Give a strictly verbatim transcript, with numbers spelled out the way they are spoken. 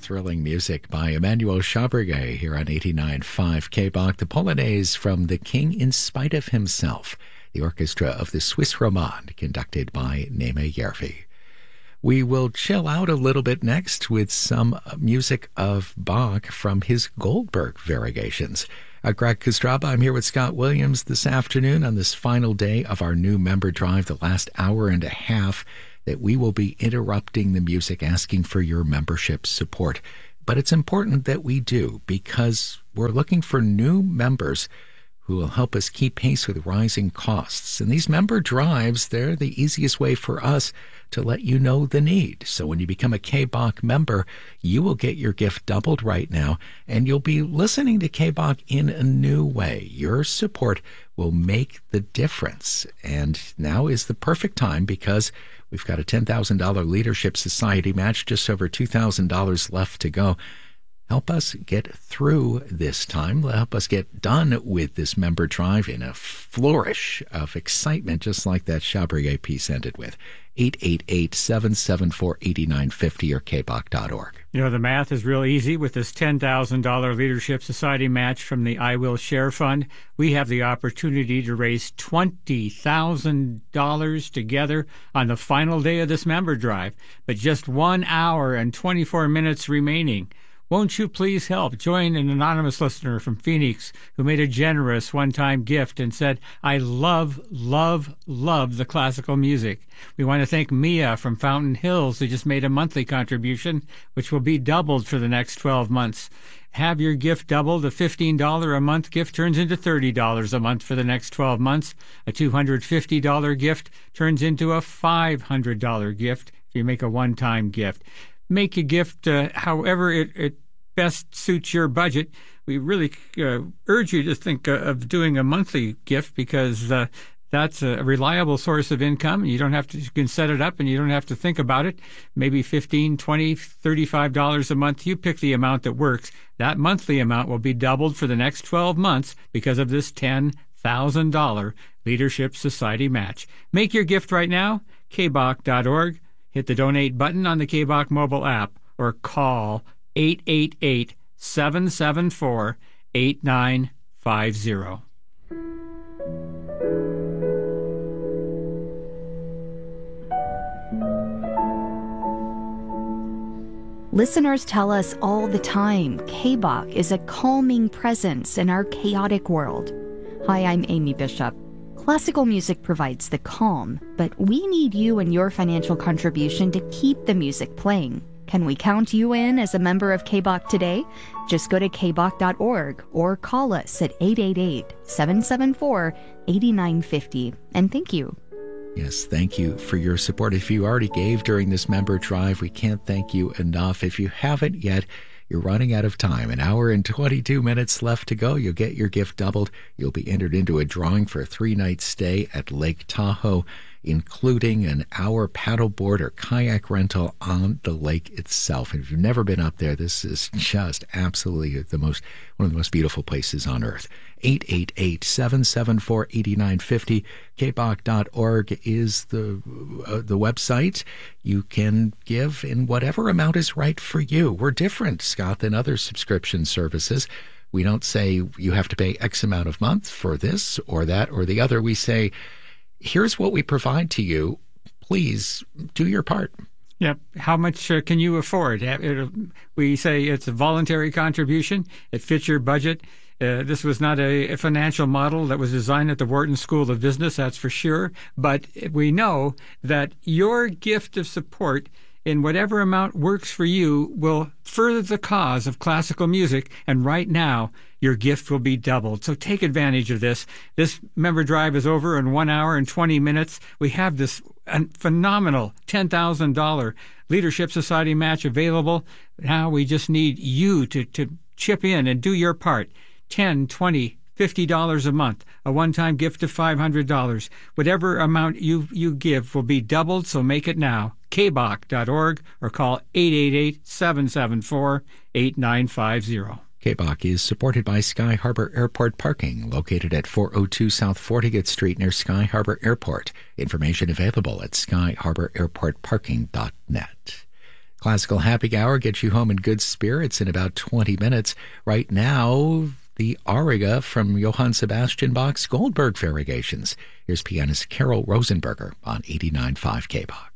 thrilling music by Emmanuel Chabrier here on eighty-nine point five K B O C. The Polonaise from The King in Spite of Himself, the orchestra of the Swiss Romande, conducted by Naima Järvi. We will chill out a little bit next with some music of Bach from his Goldberg variegations. Uh, Greg Kostraba, I'm here with Scott Williams this afternoon on this final day of our new member drive, the last hour and a half that we will be interrupting the music, asking for your membership support. But it's important that we do, because we're looking for new members who will help us keep pace with rising costs. And these member drives, they're the easiest way for us to let you know the need. So when you become a K B O C member, you will get your gift doubled right now, and you'll be listening to K B O C in a new way. Your support will make the difference. And now is the perfect time, because we've got a ten thousand dollars Leadership Society match, just over two thousand dollars left to go. Help us get through this time. Help us get done with this member drive in a flourish of excitement, just like that Chabrier piece ended with. eight eight eight, seven seven four, eight nine five zero or k b o c dot org. You know, the math is real easy. With this ten thousand dollars Leadership Society match from the I Will Share Fund, we have the opportunity to raise twenty thousand dollars together on the final day of this member drive, but just one hour and twenty-four minutes remaining. Won't you please help? Join an anonymous listener from Phoenix who made a generous one-time gift and said, I love, love, love the classical music. We want to thank Mia from Fountain Hills, who just made a monthly contribution, which will be doubled for the next twelve months. Have your gift doubled. A fifteen dollars a month gift turns into thirty dollars a month for the next twelve months. A two hundred fifty dollars gift turns into a five hundred dollars gift if you make a one-time gift. Make a gift uh, however it, it best suits your budget. We really uh, urge you to think uh, of doing a monthly gift, because uh, that's a reliable source of income. You don't have to, you can set it up and you don't have to think about it. Maybe fifteen, twenty, thirty-five dollars a month. You pick the amount that works. That monthly amount will be doubled for the next twelve months because of this ten thousand dollars Leadership Society match. Make your gift right now, k b o c dot org. Hit the donate button on the K B O C mobile app or call eight eight eight, seven seven four, eight nine five zero. Listeners tell us all the time K B O C is a calming presence in our chaotic world. Hi, I'm Amy Bishop. Classical music provides the calm, but we need you and your financial contribution to keep the music playing. Can we count you in as a member of K B O C today? Just go to k b o c dot org or call us at eight eight eight, seven seven four, eight nine five zero. And thank you. Yes, thank you for your support. If you already gave during this member drive, we can't thank you enough. If you haven't yet, you're running out of time. An hour and twenty-two minutes left to go. You'll get your gift doubled. You'll be entered into a drawing for a three-night stay at Lake Tahoe, including an hour paddleboard or kayak rental on the lake itself. And if you've never been up there, this is just absolutely the most one of the most beautiful places on earth. eight eight eight, seven seven four, eight nine five zero. k b o c dot org is the uh, the website. You can give in whatever amount is right for you. We're different, Scott, than other subscription services. We don't say you have to pay X amount of month for this or that or the other. We say, here's what we provide to you. Please do your part. Yep. How much uh, can you afford? It, we say it's a voluntary contribution. It fits your budget. Uh, this was not a, a financial model that was designed at the Wharton School of Business, that's for sure. But we know that your gift of support in whatever amount works for you will further the cause of classical music. And right now, your gift will be doubled. So take advantage of this. This member drive is over in one hour and twenty minutes. We have this phenomenal ten thousand dollars Leadership Society match available. Now we just need you to, to chip in and do your part. ten, twenty, fifty dollars a month, a one-time gift of five hundred dollars. Whatever amount you, you give will be doubled, so make it now. k b o c dot org or call eight eight eight, seven seven four, eight nine five zero. K B O C is supported by Sky Harbor Airport Parking, located at four oh two South fortieth Street near Sky Harbor Airport. Information available at sky harbor airport parking dot net. Classical Happy Hour gets you home in good spirits in about twenty minutes. Right now, the Aria from Johann Sebastian Bach's Goldberg Variegations. Here's pianist Carol Rosenberger on eighty-nine point five K B O C.